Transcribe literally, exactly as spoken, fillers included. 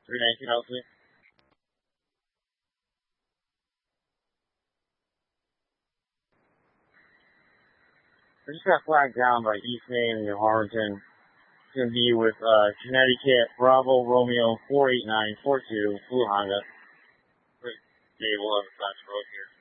three nineteen Elsie. I just got flagged down by East Main New Harlingen. It's going to be with uh, Connecticut Bravo Romeo four eight nine four two Blue Honda. Stable on the Flash Road here.